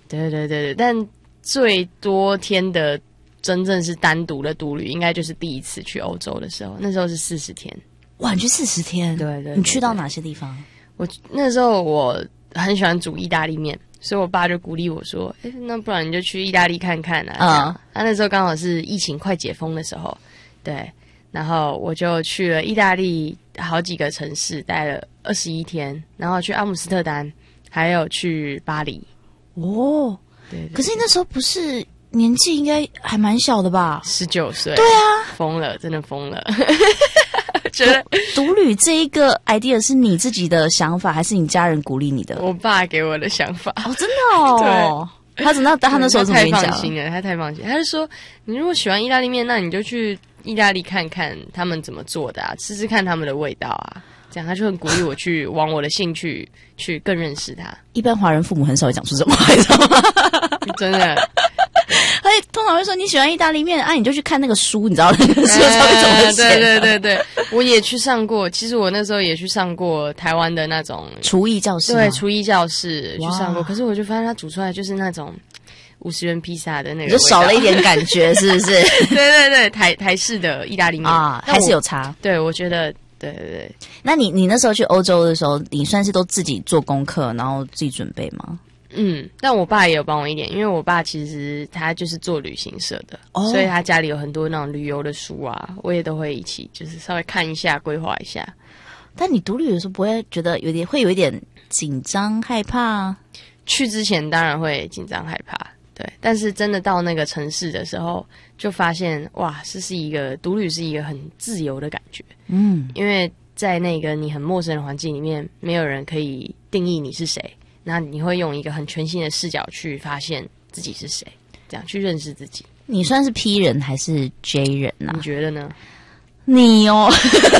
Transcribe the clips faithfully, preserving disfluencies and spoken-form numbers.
对对对对，但最多天的真正是单独的独旅，应该就是第一次去欧洲的时候，那时候是四十天。 哇，你去四十天？ 对 对, 对, 对。 你去到哪些地方？ 我那时候我很喜欢煮意大利面，所以我爸就鼓励我说：“哎，那不然你就去意大利看看啊。”嗯，他、啊、那时候刚好是疫情快解封的时候，对。然后我就去了意大利好几个城市，待了二十一天，然后去阿姆斯特丹，还有去巴黎。 哦， 对, 对, 对。 可是你那时候不是年纪应该还蛮小的吧？ 十九岁。 对啊， 疯了，真的疯了。觉得独旅这一个 idea 是你自己的想法，还是你家人鼓励你的？ 我爸给我的想法。 哦，真的哦。对。他怎么？他那时候怎么跟你讲？ 他太放心了，他太放心。他就说，你如果喜欢意大利面，那你就去意大利看看他们怎么做的啊，吃吃看他们的味道啊。这样他就很鼓励我去往我的兴趣去更认识他。 一般华人父母很少会讲出这种话，你知道吗？ 真的。 他通常会说你喜欢意大利面啊，你就去看那个书，你知道那个书上面怎么写的。 对对对对，我也去上过。其实我那时候也去上过台湾的那种厨艺教室， 对，厨艺教室去上过。可是我就发现他煮出来就是那种五十元披萨的那个， 就少了一点感觉，是不是？ 对对对，台台式的意大利面啊，还是有差。 对，我觉得。对对对。 那你你那时候去欧洲的时候，你算是都自己做功课，然后自己准备吗？ 嗯，但我爸也有帮我一点，因为我爸其实他就是做旅行社的，哦、所以他家里有很多那种旅游的书啊，我也都会一起就是稍微看一下，规划一下。 但你独旅的时候不会觉得有点会有一点紧张害怕？ 去之前当然会紧张害怕，对，但是真的到那个城市的时候，就发现哇，这是一个独旅是一个很自由的感觉。嗯，因为在那个你很陌生的环境里面，没有人可以定义你是谁。那你会用一个很全新的视角去发现自己是谁，这样去认识自己。 你算是 P 人还是 J 人啊？ 你觉得呢？ 你哦，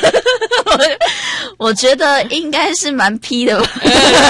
我觉得应该是蛮 P 的吧。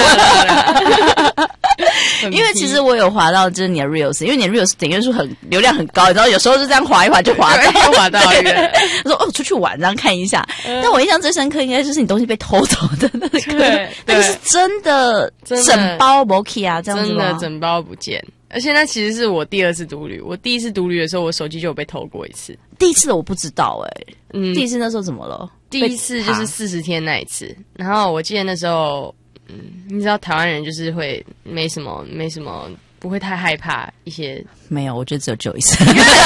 因为其实我有滑到就是你的 reels， 因为你的 reels 点阅数很流量很高，你知道有时候就这样滑一滑就滑到滑到一个， 我说哦出去玩，然后看一下。嗯、但我印象最深刻应该就是你东西被偷走的那个， 对， 那个是真的整包 Moki 啊，这样子吗？ 真的整包不见。而且那其实是我第二次独旅，我第一次独旅的时候，我手机就有被偷过一次。 第一次的我不知道哎、欸，嗯，第一次那时候怎么了？ 第一次就是四十天那一次，然后我记得那时候。嗯，你知道台湾人就是会没什么没什么，不会太害怕一些。 没有，我觉得只有就一次。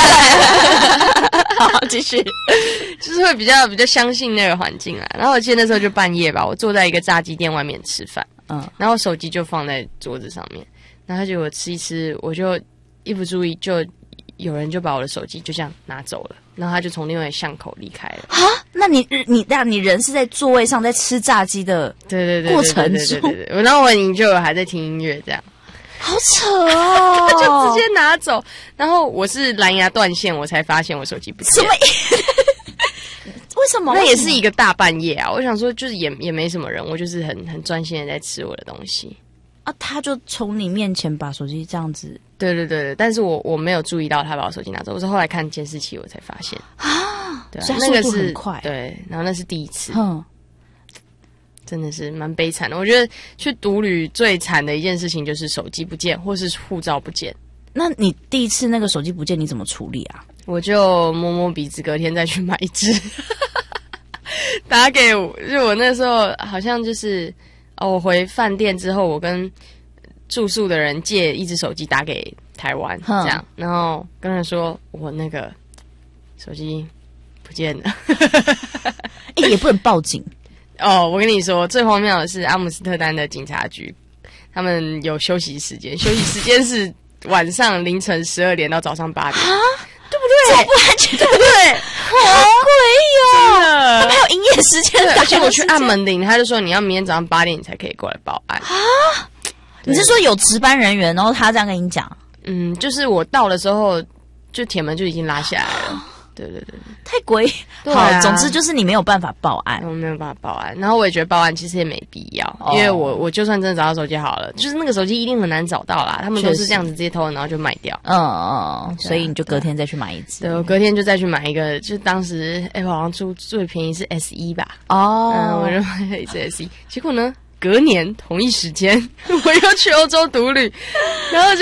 好，继续， 就是会比较比较相信那个环境啦。然后我记得那时候就半夜吧，我坐在一个炸鸡店外面吃饭，嗯，然后手机就放在桌子上面，然后结果吃一吃，我就一不注意，就有人就把我的手机就这样拿走了。然后他就从另外一个巷口离开了。 啊？那你你那你人是在座位上在吃炸鸡的对对对过程中， 对对对，然后我营就还在听音乐，这样， 好扯哦！ 他就直接拿走，然后我是蓝牙断线，我才发现我手机不见。 什么？为什么？ 那也是一个大半夜啊！我想说，就是也也没什么人，我就是很很专心的在吃我的东西。 啊，他就从你面前把手机这样子， 对对对对，但是我我没有注意到他把我手机拿走，我是后来看监视器我才发现啊， 对啊， 所以那个是很快， 对，然后那是第一次， 嗯， 真的是蛮悲惨的。我觉得去独旅最惨的一件事情就是手机不见或是护照不见。 那你第一次那个手机不见你怎么处理啊？ 我就摸摸鼻子，隔天再去买一只，打给我，就我那时候好像就是。哦，我回饭店之后，我跟住宿的人借一只手机打给台湾，这样，然后跟人说我那个手机不见了， 欸、也不能报警。 哦，我跟你说，最荒谬的是阿姆斯特丹的警察局，他们有休息时间，休息时间是晚上凌晨十二点到早上八点。 啊， 对不对？ 这不安全， 对不对？ 好诡异哦！他们还有营业时间的， 而且我去按门铃，他就说你要明天早上八点你才可以过来报案啊！你是说有值班人员，然后他这样跟你讲？ 嗯，就是我到的时候，就铁门就已经拉下来了。对对对， 太诡异。好、啊，总之就是你没有办法报案， 我没有办法报案。然后我也觉得报案其实也没必要，哦、因为我我就算真的找到手机好了，就是那个手机一定很难找到啦。他们都是这样子直接偷，然后就卖掉。嗯嗯，所以你就隔天再去买一只。 对，我隔天就再去买一个，就当时 Apple 好像出最便宜是 S 一 吧。 哦， 嗯，我就买了一只 S 一，结果呢，隔年同一时间我又去欧洲独旅，然后就。